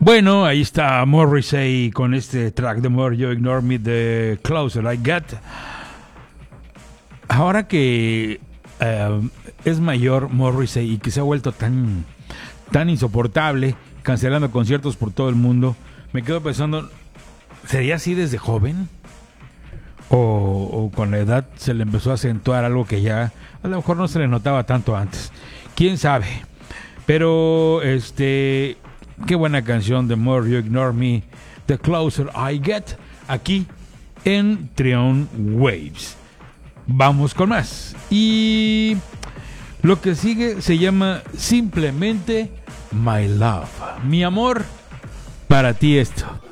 Bueno, ahí está Morrissey con este track The More You Ignore Me, The Closer I Get. Ahora que es mayor Morrissey y que se ha vuelto tan insoportable, cancelando conciertos por todo el mundo, me quedo pensando, ¿sería así desde joven? O con la edad se le empezó a acentuar algo que ya a lo mejor no se le notaba tanto antes. ¿Quién sabe? Pero qué buena canción, The More You Ignore Me, The Closer I Get, aquí en Trion Waves. Vamos con más. Y lo que sigue se llama simplemente My Love. Mi amor, para ti esto.